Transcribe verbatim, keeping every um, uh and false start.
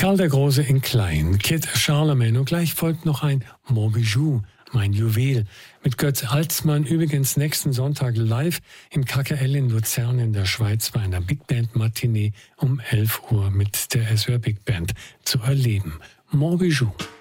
Karl der Große in klein, Kid Charlemagne und gleich folgt noch ein Mon Bijou, mein Juwel, mit Götz Alsmann übrigens nächsten Sonntag live im K K L in Luzern in der Schweiz bei einer Big Band Matinee um elf Uhr mit der S W R Big Band zu erleben. Mon Bijou.